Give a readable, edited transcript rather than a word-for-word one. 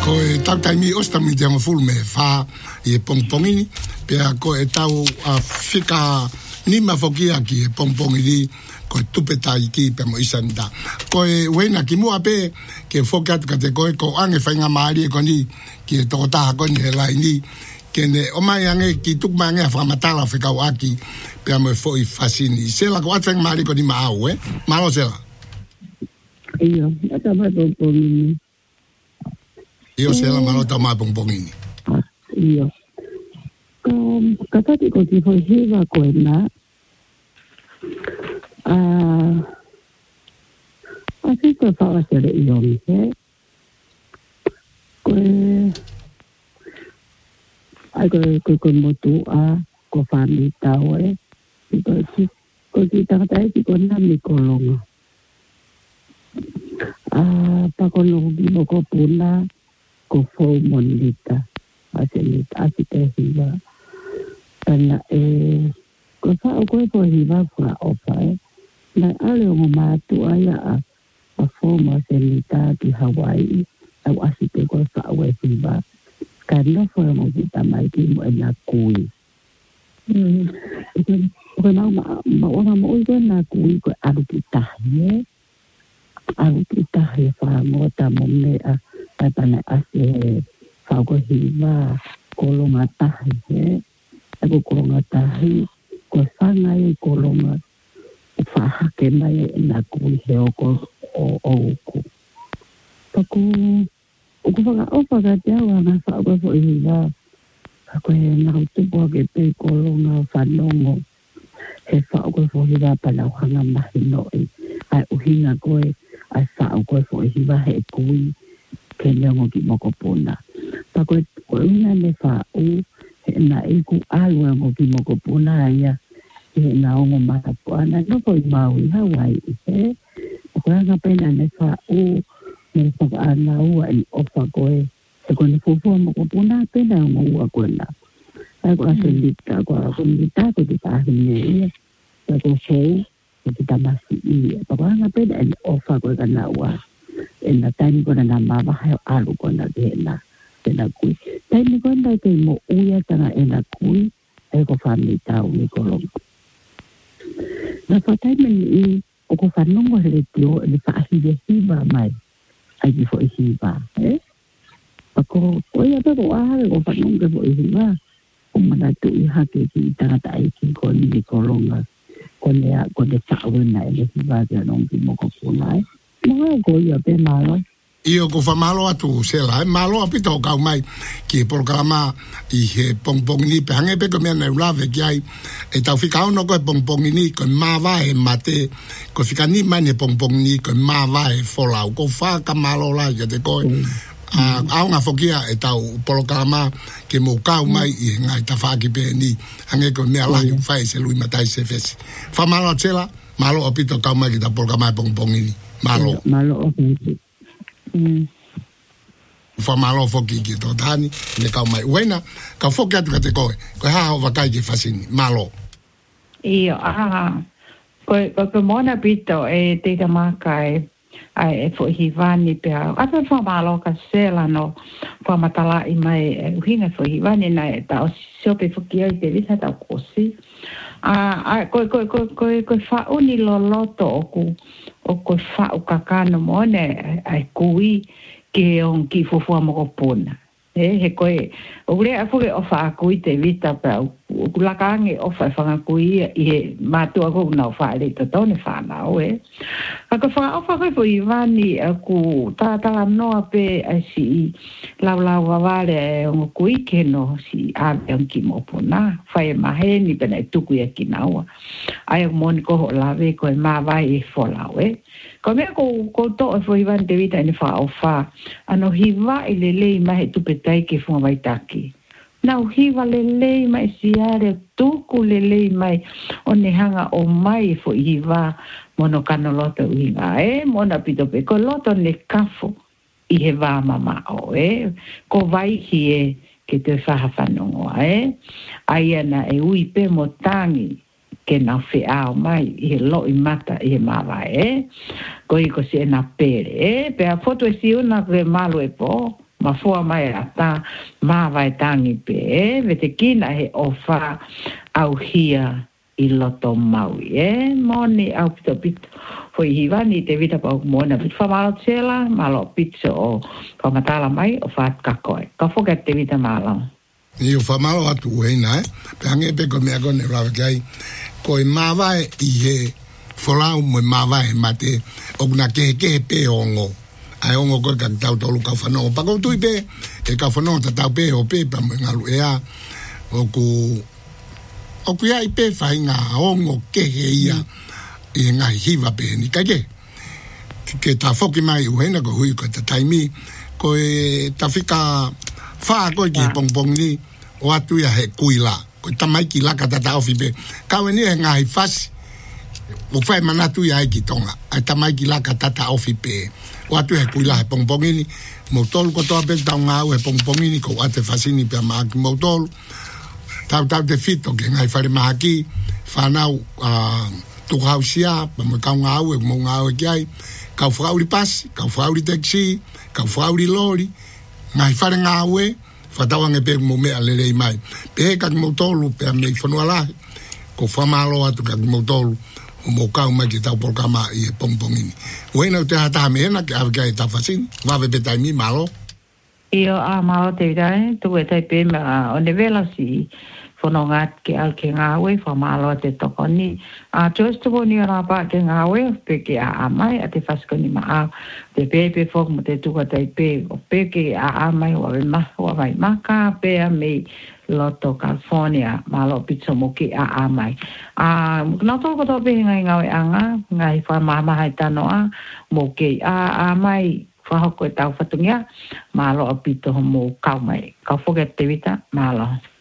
ko e tau taimi osta mi te full me fa e pongpongini pe ko e tau a fika ni ma fokia ki e pongpongini ko tupeta iki pe mo isanda ko e wena ki mo ape ke fokat ka te ko ange fainga mari ko ni ki to ta ko ni la ni ke ne o mai ange ki tuk mangi fa matala fika waki pe mo fo I fasini se la ko ateng mari ko ni ma au malo se la iyo ata ba pongpongini io se la malo ta ma pongpongini iyo kata ko ti fo hiva ko na así que para hacer yo mismo que como tú con familia entonces kita tahu con la mi colonga pa con lo vivo con puna con fo mondita así que iba tan cosa o ko iba fa ofa na ale o matu aya a forma senita di Hawaii au asite ko fa o iba kana fo mo kita mai ki mo na kui ko na ona mo ko na kui ko alu kita fa mo ta mo ne a pana ase fa ko iba ko lo mata aku kolonga tahi ko sanga I kolonga fa ke mai na ku heo ko o ku paku ku fa te wa na fa ko fo ila ko na tu po ke pe kolonga fa nongo e fa ko fo ila pa la hanga mai no ai uhina ko ai fa ko fo ila he ku ke ngo ki mo ko pona pa ko ina le fa na iku alwa mo ki mo ko puna ya na o ma ko ana no ko maui Hawaii ko nga pena ne fa ne fa ana o ai ofa ko e ko ne fo mo ko puna pena mo wa ko na ko aselita ko di ta ne ko ko di ta masi ko nga pena ne ofa ko na wa en la tani ko na ma ba ha alu ko na de na tena kui. Tai ni konda te mo uia tana ena kui, e ko whani tau ni kolong. Na whatai meni o ko whanongo hele tio, e whaahiwe hiwa mai, ai ki fo I hiwa, Ako, oia tako ahare ko whanongo fo I hiwa, o mana tu I hake ki tangata aiki ko ni kolonga, ko ne whaawena e hiwa te anongi mo ko punai. Mga ko ia pe malo. Io ko fa malo atu sela malo apito ka mai ki programa I he pongpong ni pe hange pe ko me na lave ki ai e tau fika ono ko pongpong ni ko ma va e mate ko fika ni mane pongpong ni ko ma va e fola ko fa ka malo la ya te ko a nga fokia e tau programa ke mo ka mai I nga ta fa ki pe ni hange ko me ala fa se lui matai se fes fa malo sela malo apito ka mai ki ta programa pongpong ni malo fa malo foki ki to tani ne ka mai wena ka foki atu ka te koe ko ha o vakai ki fasini malo io ko mona pito e te ka makai ai e fo hivani pe ata fa malo ka sela no fa matala I mai hinga fo hivani na e ta o sope foki ai te visa ta kosi ko fa uni lo loto o ko fa o kakano mone ai kui ke on ki fofua mo ko pona he koe o le a fuge o fa kui te vita pa o kulakange o fa kui I matu ko na fa le to tone fa na o ka fa o fa ko Ivani ku ta no ape si la vale o kui ke no si a ki mo pona fa e maheni pena tuku ya kinawa ai mon ko la ve ko ma vai fo la ko me ko to fo Ivan te vita ni fa o fa ano hiva ile le mai tu petai ke fo vai taki na hiva le le mai siare tuku le le mai o ne hanga o mai fo hiva mono kanoloto winga mona pito pe ko loto le kafo I he va mama o ko vai hi ke te fa no ai ana e ui pe motangi ke na fe ao mai I lo I mata I mava ko I ko se na pere pe a foto e si una ke malo e po mafua mai ata ma vai tangi pe ve te kina he ofa au hia I loto maui moni au pito foi hivani te vita pa mona pit fa malo tsela malo pizza o pa matala mai o fat kakoi ka foga te vita malo io fa malo atu na pe pe ko me agone la kai ko ma vai I folau mo ma vai mate o na ke pe ongo ai ongo ko ka tau tolu ka fano pa ko tu pe e ka fano ta tau pe o pe pa ngalu ea o ku ia pe fa nga ongo ke ia e nga hiva pe ni ka ke ta foki mai u hena ko hui ko ta taimi ko ta fika fa ko ki pong ni o atu ia he kuila ko ta mai ki la ka ta ofi pe ka weni nga hi fas o fai manatu ia ki tonga ai ta mai ki la ka ta ofi pe o atu he kuila he pong ni mo tol ko to pe ta nga o he pong ni ko ate fasini pe ma ki mo tol tau te fito ke ngai fare mahaki whanau tu hausia pa mo kau ngau e mo ngau e kiai kau whauri pasi, kau whauri taxi kau whauri lori ngai fare ngau e whatawang e pe mo mea lelei mai pe kak mo tolu pe a mei whanua lahi ko whamalo atu kak mo tolu o mo kau mai ki tau polkama I e pongpongini wena te hata meena ke ave kai tawhasini wawe petai mi malo Io malo te vidai tu e tai pe o ne vela si fonongat ke al ke ngawe fa malo te tokoni just to ni ora pa ke ngawe pe ke mai ate faskoni ma te pe fok mo te tu ka tai pe o pe ke mai wa vai maka pe a me Loto California malo pizza mo ke mai no to ko to pe ngai ngawe anga ngai fa mama hai tanoa mo ke mai fa ko tau fatungia malo apito mo kau mai ka foga te vita malo